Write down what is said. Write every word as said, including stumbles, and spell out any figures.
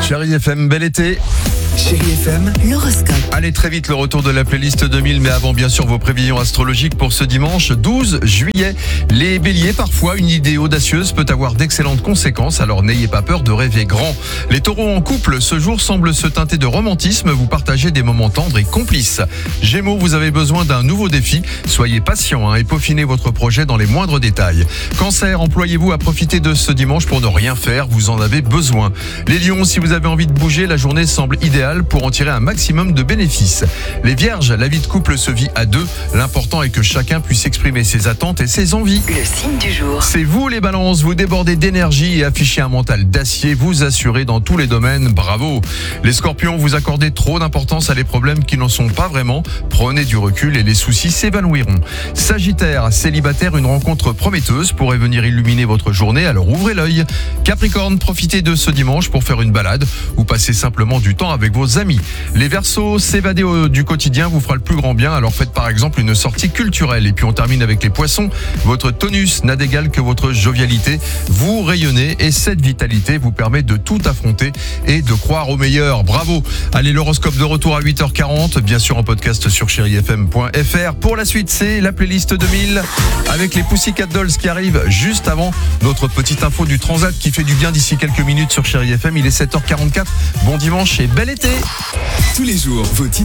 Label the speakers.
Speaker 1: Chérie F M, bel été.
Speaker 2: Chérie F M,
Speaker 3: l'horoscope.
Speaker 1: Allez, très vite le retour de la playlist deux mille, mais avant bien sûr vos prévisions astrologiques pour ce dimanche douze juillet. Les béliers, parfois une idée audacieuse peut avoir d'excellentes conséquences, alors n'ayez pas peur de rêver grand. Les taureaux en couple, ce jour semble se teinter de romantisme, vous partagez des moments tendres et complices. Gémeaux, vous avez besoin d'un nouveau défi, soyez patient hein, et peaufinez votre projet dans les moindres détails. Cancer, employez-vous à profiter de ce dimanche pour ne rien faire, vous en avez besoin. Les lions, si vous avez envie de bouger, la journée semble idéale pour en tirer un maximum de bénéfices. Les vierges, la vie de couple se vit à deux. L'important est que chacun puisse exprimer ses attentes et ses envies.
Speaker 3: Le signe du jour.
Speaker 1: C'est vous les balances, vous débordez d'énergie et affichez un mental d'acier, vous assurez dans tous les domaines, bravo. Les scorpions, vous accordez trop d'importance à des problèmes qui n'en sont pas vraiment. Prenez du recul et les soucis s'évanouiront. Sagittaire, célibataire, une rencontre prometteuse pourrait venir illuminer votre journée, alors ouvrez l'œil. Capricorne, profitez de ce dimanche pour faire une balade ou passer simplement du temps avec vos amis. Les Verseaux, s'évader au- du quotidien vous fera le plus grand bien, alors faites par exemple une sortie culturelle. Et puis on termine avec les poissons, votre tonus n'a d'égal que votre jovialité, vous rayonnez et cette vitalité vous permet de tout affronter et de croire au meilleur, bravo. Allez, l'horoscope de retour à huit heures quarante, bien sûr en podcast sur chéri f m point f r. Pour la suite, c'est la playlist deux mille avec les Pussycat Dolls qui arrivent juste avant notre petite info du Transat qui fait du bien d'ici quelques minutes sur Chéri F M. Il est sept heures quarante-quatre, bon dimanche et bel été.
Speaker 2: tous les jours, vos titres